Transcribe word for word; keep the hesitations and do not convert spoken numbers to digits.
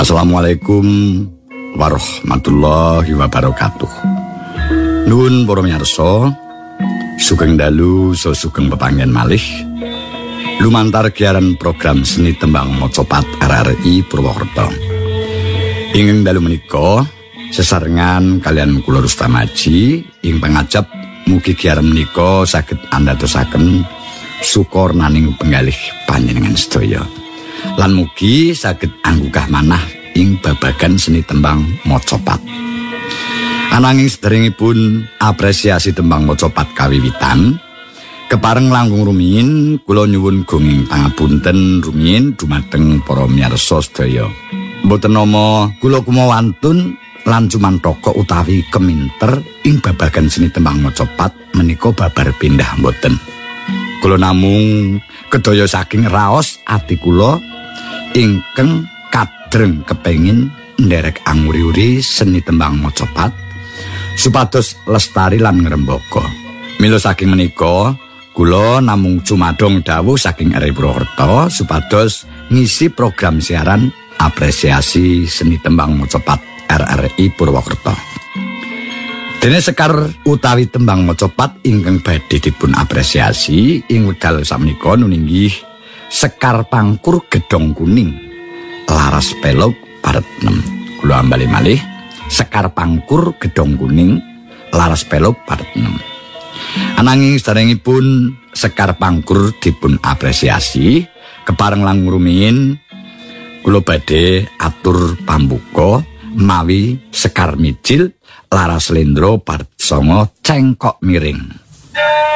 Assalamualaikum warahmatullahi wabarakatuh. Nuwun para miyarsa, sugeng dalu so sugeng pepanggen malih. Lumantar giaran program seni tembang Mocopat R R I Purwokerto. Ing dalu menika sesarengan kalian kula Rustamaji ing pangajap mugi giaran menika saged andadosaken sukornaning penggalih panjenengan sedaya. Lan mugi saged anggugah manah ing babagan seni tembang Mocopat. Ananging sederengipun apresiasi tembang Mocopat kawiwitan, kepareng langkung rumiyin kula nyuwun gunging pangapunten rumiyin dumateng para miyarsa sedaya. Mboten nama kula kumawantun lan cumantaka utawi keminter ing babagan seni tembang Mocopat menika babar pindah mboten. Kula namung kedaya saking raos ati kula ingkang kadreng kepengin nderek anguri-uri seni tembang Mocopat supados lestari lan ngrembaka. Mila saking menika kula namung cumadong dawuh saking R R I Purwokerto supados ngisi program siaran apresiasi seni tembang Mocopat R R I Purwokerto. Dene sekar utawi tembang Mocopat ingkang badhe dipun apresiasi ing wekdal samenika nuninggih Sekar Pangkur Gedhong Kuning laras pelog paret enam. Kula ambali malih Sekar Pangkur Gedhong Kuning laras pelog paret enam. Ananging saderengipun Sekar Pangkur dipun apresiasi kepareng langkung rumiyin kula badhe atur pambuka mawi Sekar Mijil laras Slendro paret sanga Cengkok Miring.